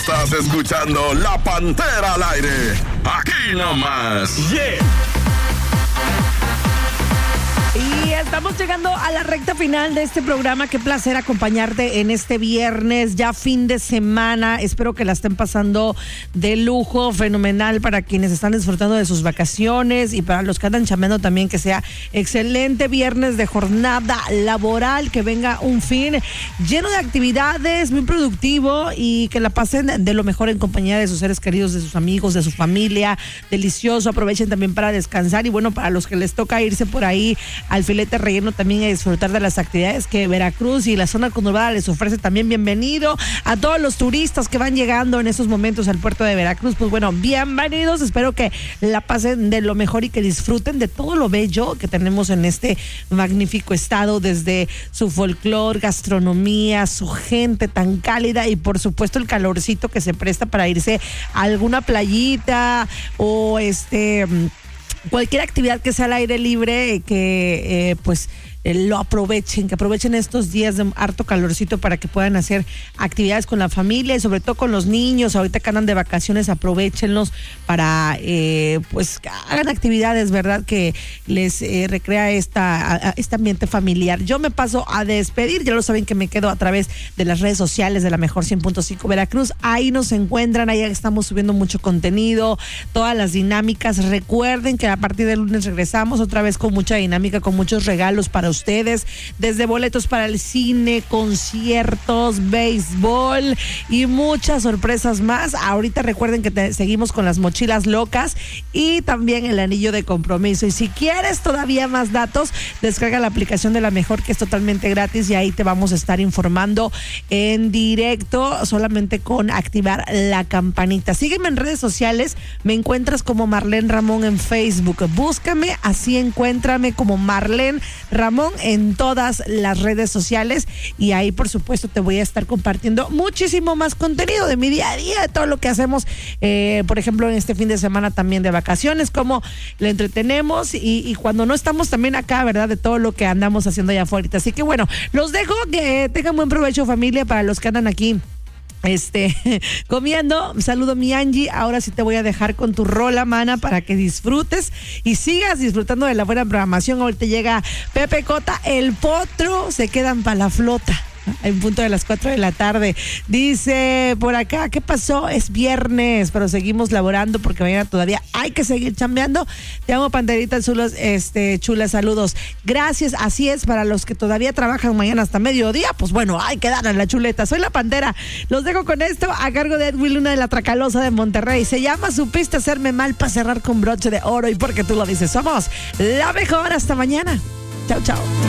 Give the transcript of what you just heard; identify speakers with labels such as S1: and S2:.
S1: Estás escuchando La Pantera al aire. Aquí nomás.
S2: Yeah.
S3: Y estamos llegando a la recta final de este programa. Qué placer acompañarte en este viernes, ya fin de semana. Espero que la estén pasando de lujo, fenomenal para quienes están disfrutando de sus vacaciones y para los que andan chambeando también, que sea excelente viernes de jornada laboral, que venga un fin lleno de actividades, muy productivo y que la pasen de lo mejor en compañía de sus seres queridos, de sus amigos, de su familia. Delicioso, aprovechen también para descansar y bueno, para los que les toca irse por ahí al filete relleno también a disfrutar de las actividades que Veracruz y la zona conurbada les ofrece también. Bienvenido a todos los turistas que van llegando en estos momentos al puerto de Veracruz, pues bueno, bienvenidos, espero que la pasen de lo mejor y que disfruten de todo lo bello que tenemos en este magnífico estado, desde su folclor, gastronomía, su gente tan cálida y por supuesto el calorcito que se presta para irse a alguna playita o cualquier actividad que sea al aire libre, que lo aprovechen, que aprovechen estos días de harto calorcito para que puedan hacer actividades con la familia y sobre todo con los niños. Ahorita que andan de vacaciones, aprovéchenlos para pues hagan actividades, ¿verdad? Que les recrea este ambiente familiar. Yo me paso a despedir, ya lo saben que me quedo a través de las redes sociales de la Mejor 100.5 Veracruz. Ahí nos encuentran, ahí estamos subiendo mucho contenido, todas las dinámicas. Recuerden que a partir del lunes regresamos otra vez con mucha dinámica, con muchos regalos para ustedes, desde boletos para el cine, conciertos, béisbol y muchas sorpresas más. Ahorita recuerden que seguimos con las mochilas locas y también el anillo de compromiso. Y si quieres todavía más datos, descarga la aplicación de La Mejor, que es totalmente gratis, y ahí te vamos a estar informando en directo, solamente con activar la campanita. Sígueme en redes sociales, me encuentras como Marlene Ramón en Facebook. Búscame, así encuéntrame como Marlene Ramón en todas las redes sociales, y ahí por supuesto te voy a estar compartiendo muchísimo más contenido de mi día a día, de todo lo que hacemos, por ejemplo en este fin de semana también de vacaciones, cómo le entretenemos y cuando no estamos también acá, ¿verdad? De todo lo que andamos haciendo allá afuera. Así que bueno, los dejo, que tengan buen provecho, familia, para los que andan aquí comiendo. Saludo, mi Angie. Ahora sí te voy a dejar con tu rola, mana, para que disfrutes y sigas disfrutando de la buena programación. Ahorita llega Pepe Cota, el potro, se quedan para la flota en punto de las 4 de la tarde. Dice por acá, ¿qué pasó? Es viernes, pero seguimos laborando porque mañana todavía hay que seguir chambeando. Te amo, Panterita chula, saludos. Gracias, así es, para los que todavía trabajan mañana hasta mediodía, pues bueno, hay que darle la chuleta. Soy la Pantera. Los dejo con esto a cargo de Edwin Luna de la Tracalosa de Monterrey. Se llama Supiste Hacerme Mal, para cerrar con broche de oro, y porque tú lo dices, somos la mejor. Hasta mañana. Chao, chao.